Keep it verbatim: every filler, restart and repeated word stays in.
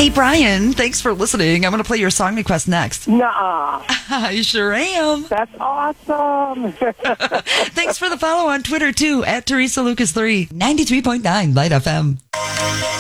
Hey, Brian, thanks for listening. I'm going to play your song request next. Nuh-uh. I sure am. That's awesome. Thanks for the follow on Twitter, too, at Teresa Lucas three, ninety-three point nine Light F M.